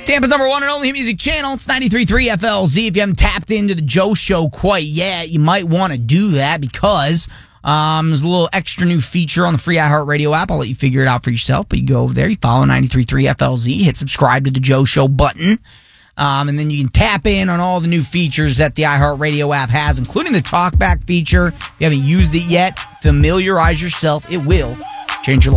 Tampa's number one and only music channel. It's 93.3 FLZ. If you haven't tapped into the Joe Show quite yet, you might want to do that because there's a little extra new feature on the free iHeartRadio app. I'll let you figure it out for yourself, but you go over there, you follow 93.3 FLZ, hit subscribe to the Joe Show button, and then you can tap in on all the new features that the iHeartRadio app has, including the talkback feature. If you haven't used it yet, familiarize yourself. It will change your life.